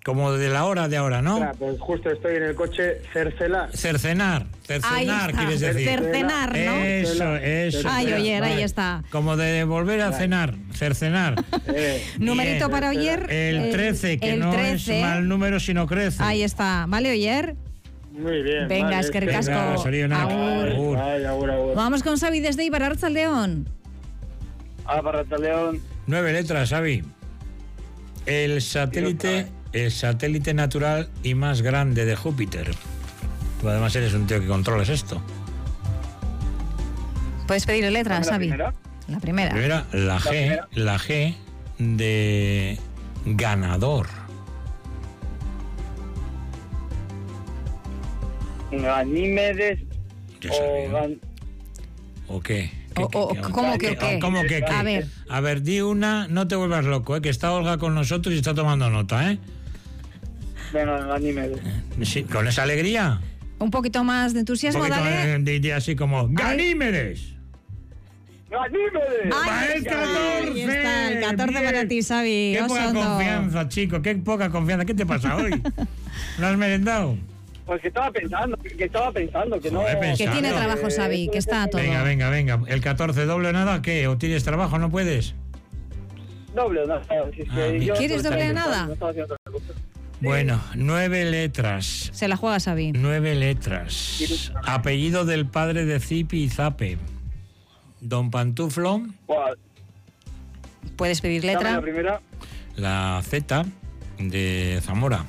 Como de la hora de ahora, ¿no? Claro, pues justo estoy en el coche. Cercenar. Cercenar, quieres decir. Cercenar, ¿no? Eso. Ay, Oyer, vale. ahí está. Como de volver a cenar, cercenar. Numerito para Oyer. El 13, que el no 13. es mal número, sino crece. Ahí está. ¿Vale, Oyer? Muy bien. Venga, vale, es que ricasco. Venga, sorionak. Agur. Agur. Vamos con Xavi desde Ibar, Arratsaldeon. Barrataleón. 9 letras, Xavi. El satélite natural y más grande de Júpiter. Tú además eres un tío que controlas esto. Puedes pedirle letras, Xavi. La primera. Primera, la G de ganador. Ganímedes. Ya sabía. ¿O qué? ¿Cómo que qué? ¿Cómo que qué? A ver, di una, no te vuelvas loco, que está Olga con nosotros y está tomando nota, ¿eh? Venga, Ganímedes. Sí, con esa alegría. Un poquito más de entusiasmo, Un poquito dale. de así como ¡Ganímedes! ¡Ganímedes! Ahí ¡El está, 14! ahí está, el 14 Bien. para ti, Xavi. ¡Qué poca Osondo. confianza, chico! ¡Qué poca confianza! ¿Qué te pasa hoy? ¿No has merendado? Pues que estaba pensando, que no... Joder, Que tiene pensando. trabajo, Xavi, que está todo. Venga. ¿El 14 doble o nada? ¿Qué? ¿O tienes trabajo? ¿No puedes? Doble, no, si es que bien. yo ¿Quieres estoy doble de pensando, nada? no estaba haciendo otra cosa. Bueno, 9 letras. Se la juega Xavi. 9 letras. Apellido del padre de Zipi y Zape. Don Pantuflo. Buah, Puedes pedir dame letra. la primera. La Z de Zamora.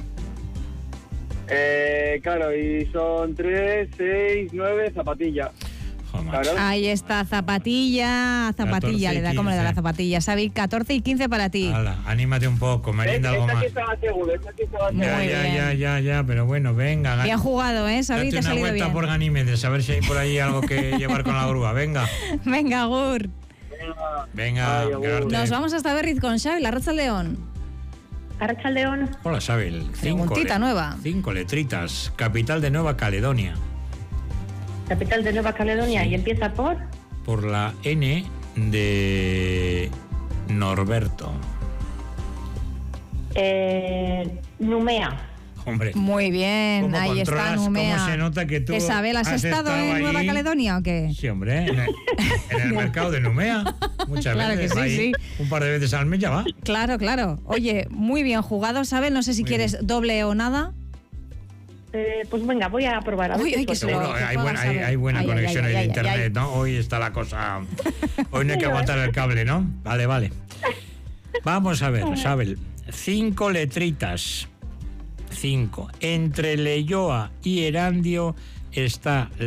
Claro, y son 3, 6, 9, zapatilla. Joder, macho. Claro. Ahí está, zapatilla 14 le da, y ¿cómo le da la 15. zapatilla? Xavi, 14 y 15 para ti. Hala, anímate un poco, merienda algo Esta más. aquí estaba seguro, Muy bien. Ya, pero bueno, venga. Bien jugado, ¿eh, Xavi? Date Te ha una salido vuelta bien. por Ganímedes, a ver si hay por ahí algo que llevar con la grúa. Venga, Venga, Gur. venga. Ay, agur. Gerarte. Nos vamos hasta Berriz con Xavi, la Arratsaldeon. Arratsaldeon. Hola, Xavi. Preguntita nueva. 5 letritas. Capital de Nueva Caledonia. Capital de Nueva Caledonia. Sí. Y empieza por... Por la N de Norberto. Numea. Hombre. Muy bien, ¿Cómo ahí está controlas? Numea. ¿Cómo se nota que tú Isabel, ¿has estado en allí? Nueva Caledonia o qué? Sí, hombre, en el mercado de Numea. Muchas Claro veces. que sí, Va ahí sí. Un par de veces al mes ya va. Claro. Oye, muy bien jugado, Isabel. No sé si Muy quieres doble o nada. Pues venga, voy a probar. A ver Uy, qué ay, que suerte. Seguro, Seguro, que puedas saber. hay buena Ay, conexión ay, ahí ay, de ay, internet, ay. ¿no? Hoy está la cosa... Hoy no hay que aguantar el cable, ¿no? Vale. Vamos a ver, Isabel. 5 letritas. 5. Entre Leioa y Erandio está